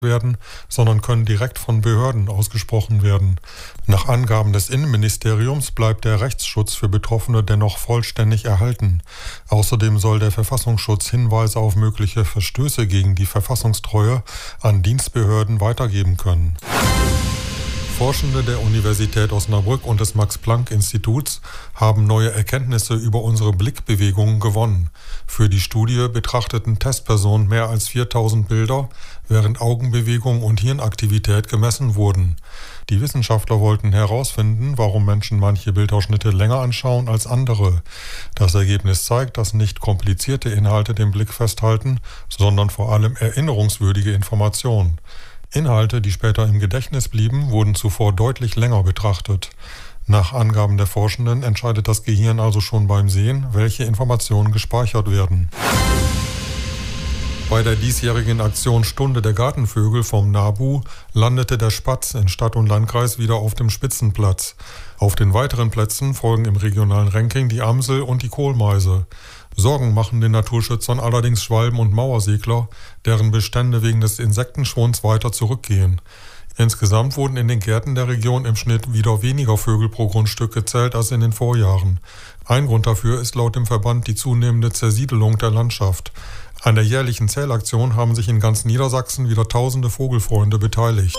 werden, sondern können direkt von Behörden ausgesprochen werden. Nach Angaben des Innenministeriums bleibt der Rechtsschutz für Betroffene dennoch vollständig erhalten. Außerdem soll der Verfassungsschutz Hinweise auf mögliche Verstöße gegen die Verfassungstreue an Dienstbehörden weitergeben können. Forschende der Universität Osnabrück und des Max-Planck-Instituts haben neue Erkenntnisse über unsere Blickbewegungen gewonnen. Für die Studie betrachteten Testpersonen mehr als 4000 Bilder, während Augenbewegung und Hirnaktivität gemessen wurden. Die Wissenschaftler wollten herausfinden, warum Menschen manche Bildausschnitte länger anschauen als andere. Das Ergebnis zeigt, dass nicht komplizierte Inhalte den Blick festhalten, sondern vor allem erinnerungswürdige Informationen. Inhalte, die später im Gedächtnis blieben, wurden zuvor deutlich länger betrachtet. Nach Angaben der Forschenden entscheidet das Gehirn also schon beim Sehen, welche Informationen gespeichert werden. Bei der diesjährigen Aktion Stunde der Gartenvögel vom NABU landete der Spatz in Stadt und Landkreis wieder auf dem Spitzenplatz. Auf den weiteren Plätzen folgen im regionalen Ranking die Amsel und die Kohlmeise. Sorgen machen den Naturschützern allerdings Schwalben und Mauersegler, deren Bestände wegen des Insektenschwunds weiter zurückgehen. Insgesamt wurden in den Gärten der Region im Schnitt wieder weniger Vögel pro Grundstück gezählt als in den Vorjahren. Ein Grund dafür ist laut dem Verband die zunehmende Zersiedelung der Landschaft. An der jährlichen Zählaktion haben sich in ganz Niedersachsen wieder tausende Vogelfreunde beteiligt.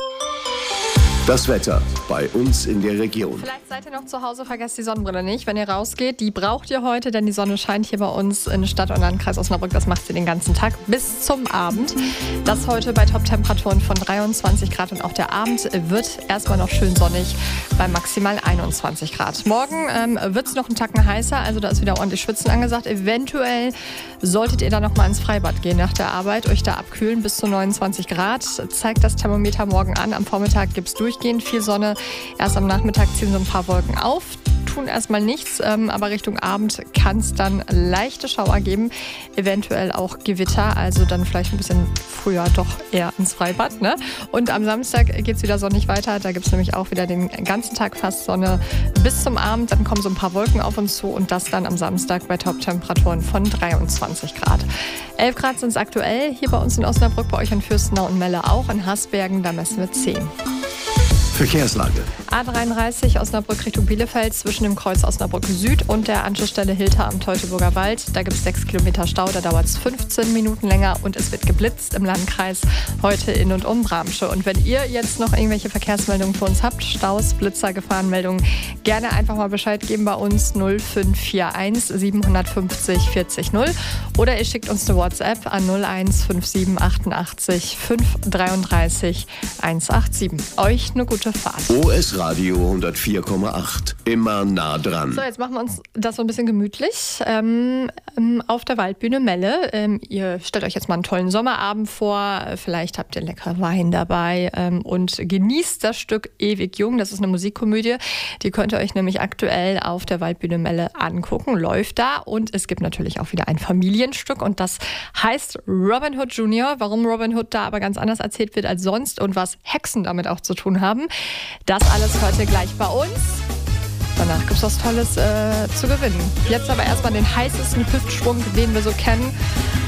Das Wetter bei uns in der Region. Vielleicht seid ihr noch zu Hause, vergesst die Sonnenbrille nicht, wenn ihr rausgeht. Die braucht ihr heute, denn die Sonne scheint hier bei uns in Stadt- und Landkreis Osnabrück. Das macht sie den ganzen Tag bis zum Abend. Das heute bei Top-Temperaturen von 23 Grad und auch der Abend wird erstmal noch schön sonnig bei maximal 21 Grad. Morgen wird es noch einen Tacken heißer, also da ist wieder ordentlich Schwitzen angesagt. Eventuell solltet ihr da noch mal ins Freibad gehen nach der Arbeit, euch da abkühlen bis zu 29 Grad. Zeigt das Thermometer morgen an. Am Vormittag gibt es durchgehend viel Sonne. Erst am Nachmittag ziehen so ein paar Wolken auf. Tun erstmal nichts, aber Richtung Abend kann es dann leichte Schauer geben. Eventuell auch Gewitter, also dann vielleicht ein bisschen früher doch eher ins Freibad. Ne? Und am Samstag geht es wieder sonnig weiter. Da gibt es nämlich auch wieder den ganzen Tag fast Sonne bis zum Abend. Dann kommen so ein paar Wolken auf uns zu und das dann am Samstag bei Top-Temperaturen von 23 Grad. 11 Grad sind es aktuell hier bei uns in Osnabrück, bei euch in Fürstenau und Melle auch. In Hasbergen, da messen wir 10. Verkehrslage. A33 Osnabrück Richtung Bielefeld zwischen dem Kreuz Osnabrück Süd und der Anschlussstelle Hilter am Teutoburger Wald. Da gibt es 6 Kilometer Stau, da dauert es 15 Minuten länger und es wird geblitzt im Landkreis heute in und um Bramsche. Und wenn ihr jetzt noch irgendwelche Verkehrsmeldungen für uns habt, Staus, Blitzer, Gefahrenmeldungen, gerne einfach mal Bescheid geben bei uns 0541 750 40 0 oder ihr schickt uns eine WhatsApp an 0157 88 533 187. Euch eine gute Fahrt. OS Radio 104,8. Immer nah dran. So, jetzt machen wir uns das so ein bisschen gemütlich. Auf der Waldbühne Melle. Ihr stellt euch jetzt mal einen tollen Sommerabend vor. Vielleicht habt ihr lecker Wein dabei und genießt das Stück Ewig Jung. Das ist eine Musikkomödie. Die könnt ihr euch nämlich aktuell auf der Waldbühne Melle angucken. Läuft da. Und es gibt natürlich auch wieder ein Familienstück. Und das heißt Robin Hood Jr. Warum Robin Hood da aber ganz anders erzählt wird als sonst und was Hexen damit auch zu tun haben. Das alles hört ihr gleich bei uns. Danach gibt es was Tolles zu gewinnen. Jetzt aber erstmal den heißesten Hüftschwung, den wir so kennen.